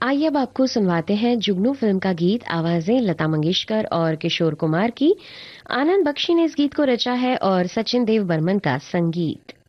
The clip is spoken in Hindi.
आइए अब आपको सुनवाते हैं जुगनू फिल्म का गीत। आवाजें लता मंगेशकर और किशोर कुमार की। आनंद बख्शी ने इस गीत को रचा है और सचिन देव बर्मन का संगीत।